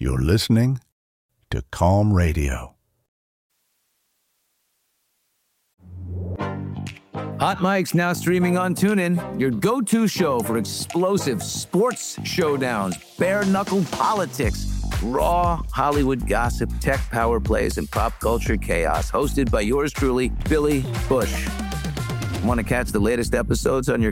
You're listening to Calm Radio. Hot Mic's now streaming on TuneIn, your go-to show for explosive sports showdowns, bare-knuckle politics, raw Hollywood gossip, tech power plays, and pop culture chaos. Hosted by yours truly, Billy Bush. Want to catch the latest episodes on your